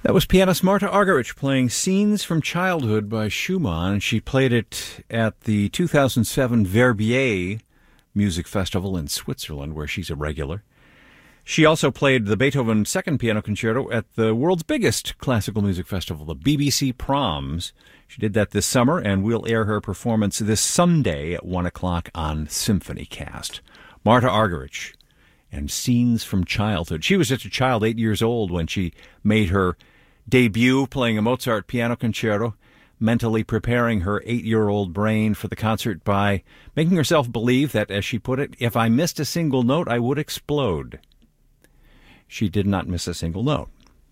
That was pianist Marta Argerich playing Scenes from Childhood by Schumann. She played it at the 2007 Verbier Music Festival in Switzerland, where she's a regular. She also played the Beethoven Second Piano Concerto at the world's biggest classical music festival, the BBC Proms. She did that this summer, and we'll air her performance this Sunday at 1 o'clock on SymphonyCast. Marta Argerich and Scenes from Childhood. She was just a child, 8 years old, when she made her debut playing a Mozart piano concerto, mentally preparing her 8-year-old brain for the concert by making herself believe that, as she put it, if I missed a single note, I would explode. She did not miss a single note.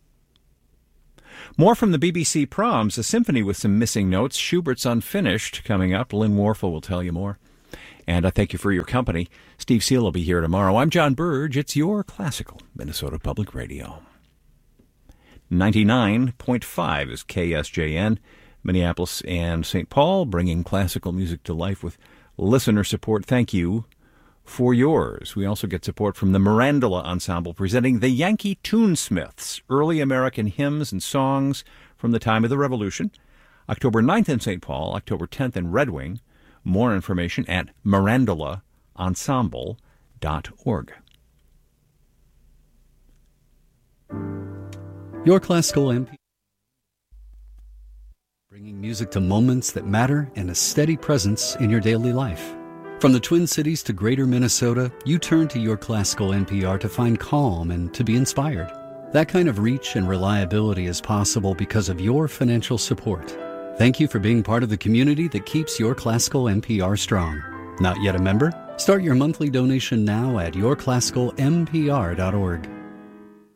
More from the BBC Proms, a symphony with some missing notes, Schubert's Unfinished, coming up. Lynn Warfel will tell you more. And I thank you for your company. Steve Seal will be here tomorrow. I'm John Burge. It's your classical Minnesota Public Radio. 99.5 is KSJN, Minneapolis and St. Paul, bringing classical music to life with listener support. Thank you for yours. We also get support from the Mirandola Ensemble, presenting the Yankee Tunesmiths, early American hymns and songs from the time of the Revolution. October 9th in St. Paul, October 10th in Red Wing. More information at mirandolaensemble.org. Your Classical MP, bringing music to moments that matter and a steady presence in your daily life. From the Twin Cities to Greater Minnesota, you turn to Your Classical NPR to find calm and to be inspired. That kind of reach and reliability is possible because of your financial support. Thank you for being part of the community that keeps Your Classical NPR strong. Not yet a member? Start your monthly donation now at yourclassicalmpr.org.